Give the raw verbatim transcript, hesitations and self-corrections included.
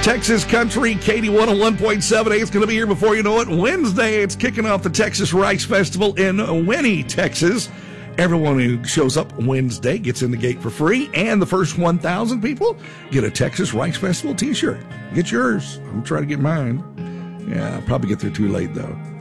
Texas Country, Katie one oh one point seven. It's going to be here before you know it. Wednesday, it's kicking off the Texas Rice Festival in Winnie, Texas. Everyone who shows up Wednesday gets in the gate for free, and the first one thousand people get a Texas Rice Festival t-shirt. Get yours. I'm trying to get mine. Yeah, I'll probably get there too late, though.